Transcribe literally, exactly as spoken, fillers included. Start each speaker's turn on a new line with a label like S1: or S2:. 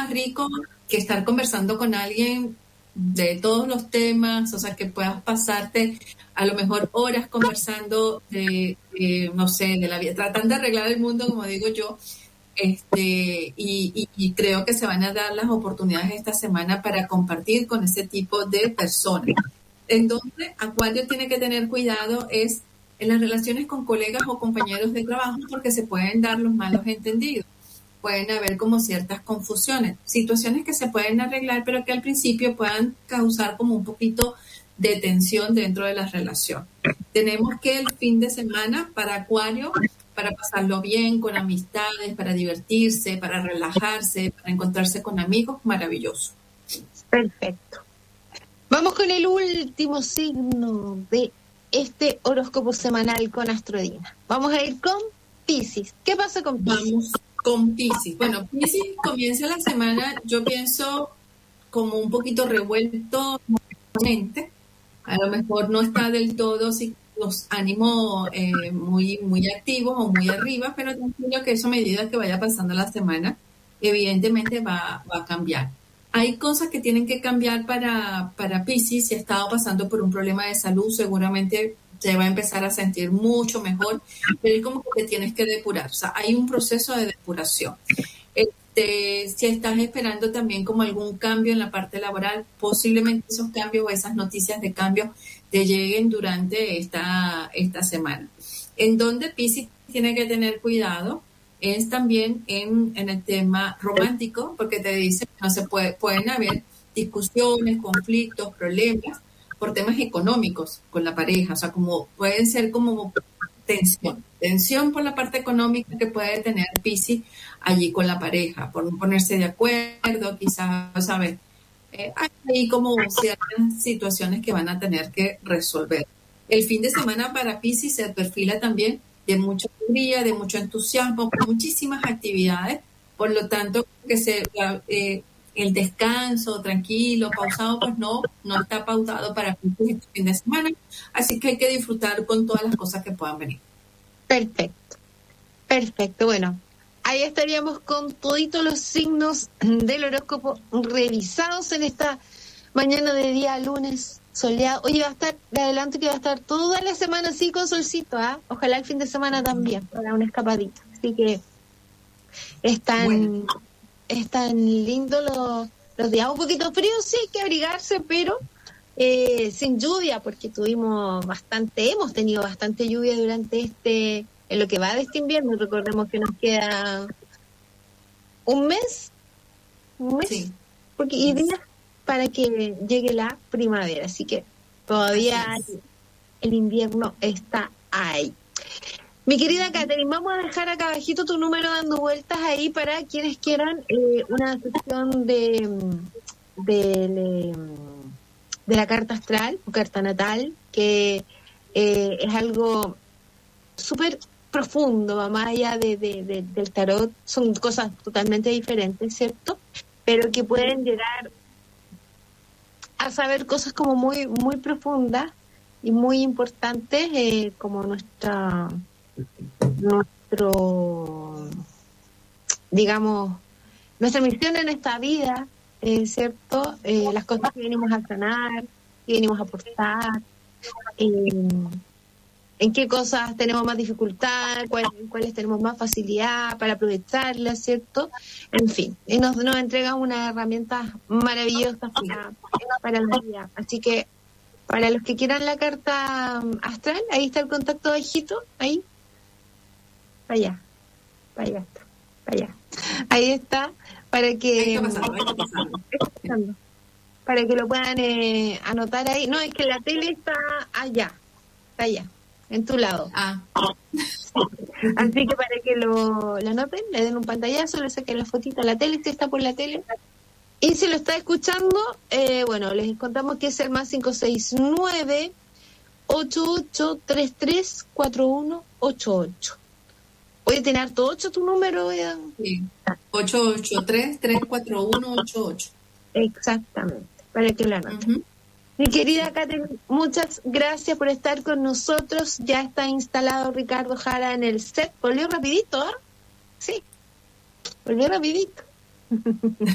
S1: más rico que estar conversando con alguien de todos los temas, o sea, que puedas pasarte a lo mejor horas conversando de, de, no sé, de la vida, tratando de arreglar el mundo, como digo yo, este, y, y, y creo que se van a dar las oportunidades esta semana para compartir con ese tipo de personas. En donde Acuario tiene que tener cuidado es en las relaciones con colegas o compañeros de trabajo, porque se pueden dar los malos entendidos. Pueden haber como ciertas confusiones, situaciones que se pueden arreglar, pero que al principio puedan causar como un poquito de tensión dentro de la relación. Tenemos que el fin de semana para Acuario, para pasarlo bien, con amistades, para divertirse, para relajarse, para encontrarse con amigos, maravilloso.
S2: Perfecto. Vamos con el último signo de este horóscopo semanal con Astrodina. Vamos a ir con Piscis. ¿Qué pasa con Piscis?
S1: Vamos con Piscis. Bueno, Piscis comienza la semana, yo pienso, como un poquito revuelto emocionalmente. A lo mejor no está del todo sí, los ánimos eh, muy, muy activos o muy arriba, pero tranquilo que eso a medida que vaya pasando la semana, evidentemente va, va a cambiar. Hay cosas que tienen que cambiar para, para Piscis. Si ha estado pasando por un problema de salud, seguramente se va a empezar a sentir mucho mejor, pero es como que te tienes que depurar. O sea, hay un proceso de depuración. Este, si estás esperando también como algún cambio en la parte laboral, posiblemente esos cambios o esas noticias de cambio te lleguen durante esta, esta semana. En donde Piscis tiene que tener cuidado es también en, en el tema romántico, porque te dice que no se puede, pueden haber discusiones, conflictos, problemas por temas económicos con la pareja, o sea, como pueden ser como tensión, tensión por la parte económica que puede tener Piscis allí con la pareja, por no ponerse de acuerdo, quizás, ¿sabes? Eh, hay como ciertas situaciones que van a tener que resolver. El fin de semana para Piscis se perfila también de mucha alegría, de mucho entusiasmo, con muchísimas actividades, por lo tanto, que se eh, el descanso tranquilo, pausado, pues no, no está pautado para este fin de semana, así que hay que disfrutar con todas las cosas que puedan venir.
S2: Perfecto, perfecto, bueno, ahí estaríamos con toditos los signos del horóscopo revisados en esta mañana de día lunes soleado. Oye, va a estar, de adelante que va a estar toda la semana así con solcito, ¿ah? ¿eh? Ojalá el fin de semana también, para una escapadita. Así que es tan, bueno. es tan lindo los, los días. Un poquito frío, sí, hay que abrigarse, pero eh, sin lluvia, porque tuvimos bastante, hemos tenido bastante lluvia durante este, en lo que va de este invierno. Recordemos que nos queda un mes, un mes, sí. porque y días para que llegue la primavera, así que todavía el invierno está ahí. Mi querida Catherine, vamos a dejar acá abajito tu número dando vueltas ahí para quienes quieran eh, una sesión de, de, de la carta astral o carta natal, que eh, es algo súper profundo, va más allá de, de, de, del tarot, son cosas totalmente diferentes, ¿cierto? Pero que pueden llegar a saber cosas como muy muy profundas y muy importantes, eh, como nuestra nuestro digamos nuestra misión en esta vida, eh, cierto, eh, las cosas que venimos a sanar, que venimos a aportar, eh, en qué cosas tenemos más dificultad, cuáles, cuáles tenemos más facilidad para aprovecharlas, ¿cierto? En fin, y nos, nos entrega unas herramientas maravillosas para, para la vida. Así que, para los que quieran la carta astral, ahí está el contacto bajito, ahí, para allá, para allá está, para allá. Ahí está, para que...
S1: Ahí está pasando, ahí está pasando.
S2: Está pasando, para que lo puedan eh, anotar ahí. No, es que la tele está allá, está allá. En tu lado.
S1: Ah.
S2: Así que para que lo, lo anoten, le den un pantallazo, le saquen la fotita a la tele, si está por la tele. Y si lo está escuchando, eh, bueno, les contamos que es el más cinco seis nueve, ocho ocho tres tres, cuatro uno ocho ocho. Oye, ¿tiene harto ocho tu número? Eh?
S1: Sí, ocho ocho tres, tres cuatro uno ocho ocho.
S2: Exactamente, para que lo anoten. Uh-huh. Mi querida Catherine, muchas gracias por estar con nosotros. Ya está instalado Ricardo Jara en el set. Volvió rapidito, ¿eh? Sí, volvió rapidito.